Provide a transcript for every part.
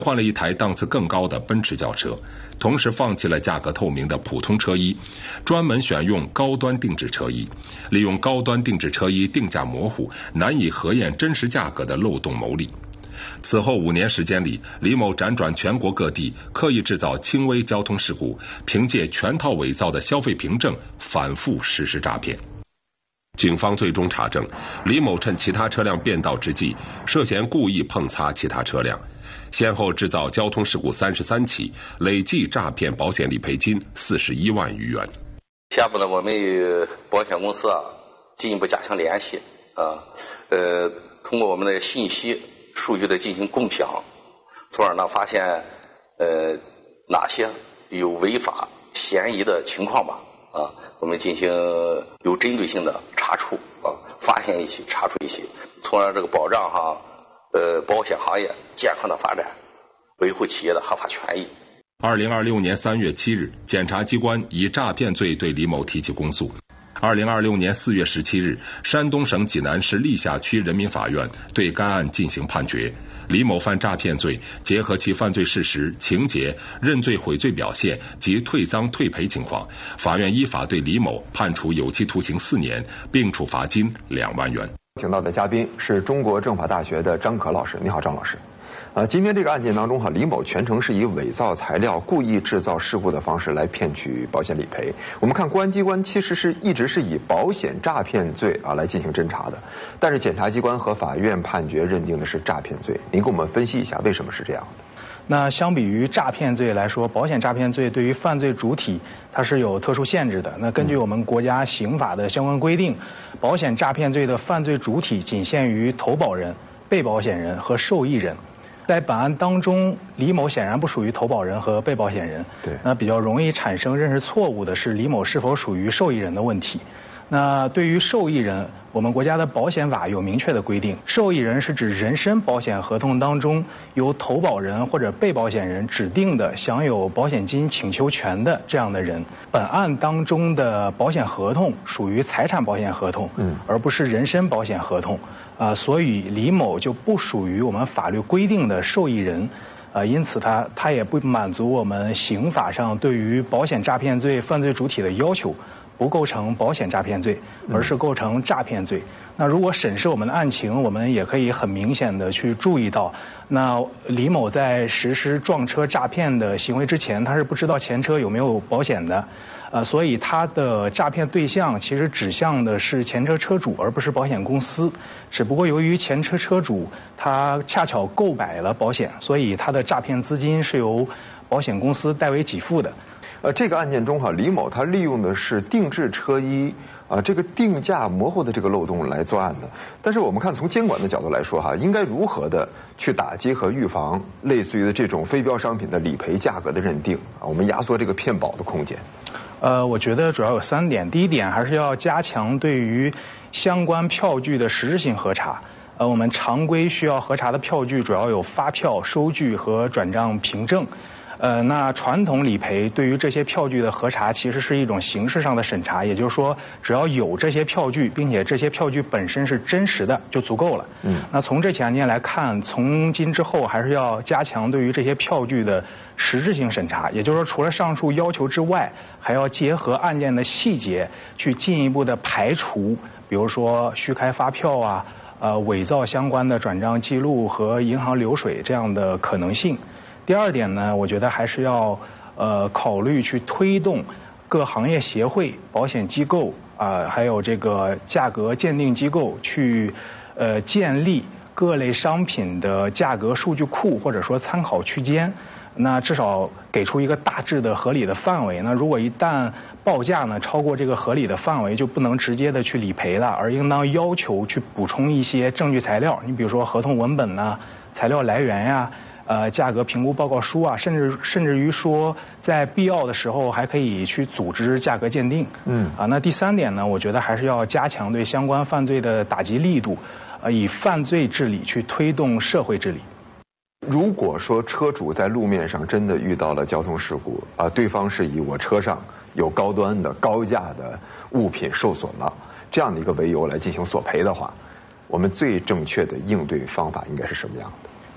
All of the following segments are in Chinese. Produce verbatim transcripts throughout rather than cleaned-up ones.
换了一台档次更高的奔驰轿车，同时放弃了价格透明的普通车衣，专门选用高端定制车衣，利用高端定制车衣定价模糊、难以核验真实价格的漏洞牟利。此后五年时间里，李某辗转全国各地，刻意制造轻微交通事故，凭借全套伪造的消费凭证反复实施诈骗。警方最终查证，李某趁其他车辆变道之际，涉嫌故意碰擦其他车辆，先后制造交通事故三十三起，累计诈骗保险理赔金四十一万余元。 下步呢，我们与保险公司啊进一步加强联系啊，呃，通过我们的信息数据的进行共享，从而呢发现呃哪些有违法嫌疑的情况吧啊，我们进行有针对性的查处啊，发现一起查处一起，从而这个保障哈呃保险行业健康的发展，维护企业的合法权益。 二零二六年三月七日，检察机关以诈骗罪对李某提起公诉。二零二六年四月十七日，山东省济南市历下区人民法院对该案进行判决。李某犯诈骗罪，结合其犯罪事实、情节、认罪悔罪表现及退赃退赔情况，法院依法对李某判处有期徒刑四年，并处罚金两万元。 请到的嘉宾是中国政法大学的张可老师。你好，张老师。呃，今天这个案件当中哈，李某全程是以伪造材料、故意制造事故的方式来骗取保险理赔。我们看公安机关其实是一直是以保险诈骗罪啊来进行侦查的，但是检察机关和法院判决认定的是诈骗罪。您给我们分析一下为什么是这样的？ 那相比于诈骗罪来说，保险诈骗罪对于犯罪主体它是有特殊限制的。那根据我们国家刑法的相关规定，保险诈骗罪的犯罪主体仅限于投保人、被保险人和受益人。在本案当中，李某显然不属于投保人和被保险人。 对， 那比较容易产生认识错误的是李某是否属于受益人的问题。那对于受益人，我们国家的保险法有明确的规定，受益人是指人身保险合同当中由投保人或者被保险人指定的享有保险金请求权的这样的人。本案当中的保险合同属于财产保险合同，嗯，而不是人身保险合同。啊、呃，所以李某就不属于我们法律规定的受益人，呃，因此他他也不满足我们刑法上对于保险诈骗罪犯罪主体的要求，不构成保险诈骗罪，而是构成诈骗罪。那如果审视我们的案情，我们也可以很明显的去注意到，那李某在实施撞车诈骗的行为之前，他是不知道前车有没有保险的。呃，所以他的诈骗对象其实指向的是前车车主，而不是保险公司。只不过由于前车车主他恰巧购买了保险，所以他的诈骗资金是由保险公司代为给付的。 呃，这个案件中哈，李某他利用的是定制车衣啊，这个定价模糊的这个漏洞来作案的。但是我们看从监管的角度来说哈，应该如何的去打击和预防类似于的这种非标商品的理赔价格的认定啊，我们压缩这个骗保的空间。 呃，我觉得主要有三点。第一点还是要加强对于相关票据的实质性核查。呃，我们常规需要核查的票据主要有发票、收据和转账凭证。呃，那传统理赔对于这些票据的核查其实是一种形式上的审查，也就是说，只要有这些票据，并且这些票据本身是真实的就足够了。嗯，那从这起案件来看，从今之后还是要加强对于这些票据的实质性审查，也就是说，除了上述要求之外，还要结合案件的细节去进一步的排除，比如说虚开发票啊，呃，伪造相关的转账记录和银行流水这样的可能性。第二点呢，我觉得还是要呃考虑去推动各行业协会、保险机构啊、呃，还有这个价格鉴定机构去呃建立各类商品的价格数据库或者说参考区间。那至少给出一个大致的合理的范围。那如果一旦报价呢超过这个合理的范围，就不能直接的去理赔了，而应当要求去补充一些证据材料。你比如说合同文本呐、材料来源呀、呃价格评估报告书啊，甚至甚至于说在必要的时候还可以去组织价格鉴定。嗯啊，那第三点呢，我觉得还是要加强对相关犯罪的打击力度，呃，以犯罪治理去推动社会治理。 如果说车主在路面上真的遇到了交通事故啊，对方是以我车上有高端的高价的物品受损了这样的一个为由来进行索赔的话，我们最正确的应对方法应该是什么样的？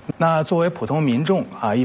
那作为普通民众啊，一